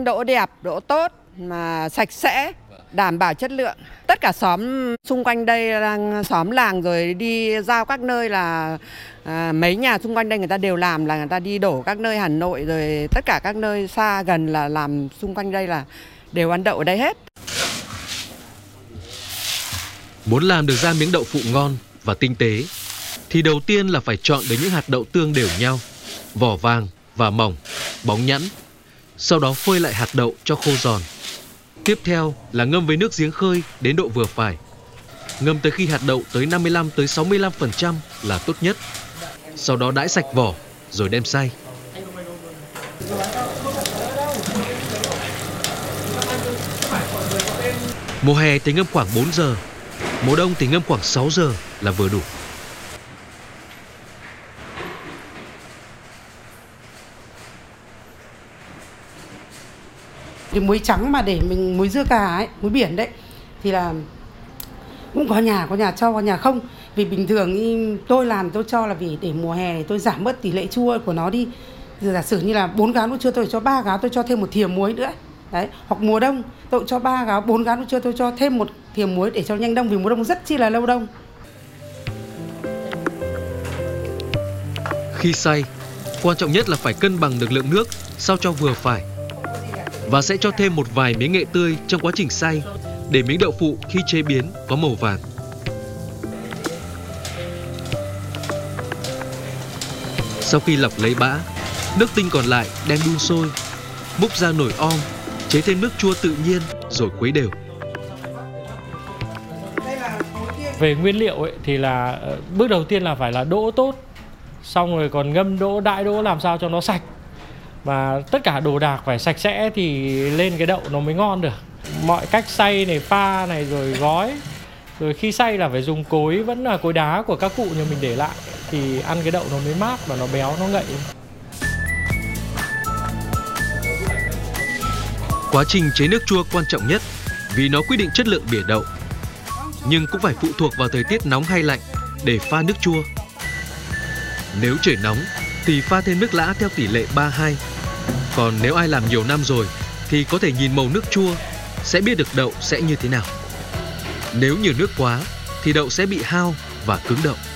đỗ đẹp, đỗ tốt, mà sạch sẽ, đảm bảo chất lượng. Tất cả xóm xung quanh đây, xóm làng rồi đi giao các nơi là mấy nhà xung quanh đây người ta đều làm, là người ta đi đổ các nơi Hà Nội rồi tất cả các nơi xa gần là làm xung quanh đây là đều ăn đậu ở đây hết. Muốn làm được ra miếng đậu phụ ngon và tinh tế thì đầu tiên là phải chọn được những hạt đậu tương đều nhau, vỏ vàng và mỏng, bóng nhẵn. Sau đó phơi lại hạt đậu cho khô giòn. Tiếp theo là ngâm với nước giếng khơi đến độ vừa phải. Ngâm tới khi hạt đậu tới 55 tới 65% là tốt nhất. Sau đó đãi sạch vỏ rồi đem xay. Mùa hè thì ngâm khoảng 4 giờ, mùa đông thì ngâm khoảng 6 giờ là vừa đủ. Cái muối trắng mà để mình muối dưa cà ấy, muối biển đấy thì là cũng có nhà cho, có nhà không. Vì bình thường tôi làm tôi cho là vì để mùa hè tôi giảm bớt tỷ lệ chua của nó đi. Giả sử như là 4 gáo nước chua tôi cho 3 gáo, tôi cho thêm một thìa muối nữa. Đấy, hoặc mùa đông tôi cho 3 gáo, 4 gáo nước chua tôi cho thêm một thìa muối để cho nhanh đông, vì mùa đông rất chi là lâu đông. Khi xay, quan trọng nhất là phải cân bằng được lượng nước sao cho vừa phải. Và sẽ cho thêm một vài miếng nghệ tươi trong quá trình xay để miếng đậu phụ khi chế biến có màu vàng. Sau khi lọc lấy bã, nước tinh còn lại đem đun sôi, múc ra nồi om, chế thêm nước chua tự nhiên rồi khuấy đều. Về nguyên liệu ấy, thì là bước đầu tiên là phải là đỗ tốt, xong rồi còn ngâm đỗ, đãi đỗ làm sao cho nó sạch. Và tất cả đồ đạc phải sạch sẽ thì lên cái đậu nó mới ngon được. Mọi cách xay này, pha này, rồi gói. Rồi khi xay là phải dùng cối, vẫn là cối đá của các cụ nhà mình để lại. Thì ăn cái đậu nó mới mát và nó béo, nó ngậy. Quá trình chế nước chua quan trọng nhất vì nó quyết định chất lượng bỉa đậu. Nhưng cũng phải phụ thuộc vào thời tiết nóng hay lạnh để pha nước chua. Nếu trời nóng thì pha thêm nước lã theo tỷ lệ 3-2. Còn nếu ai làm nhiều năm rồi thì có thể nhìn màu nước chua sẽ biết được đậu sẽ như thế nào. Nếu nhiều nước quá thì đậu sẽ bị hao và cứng đậu.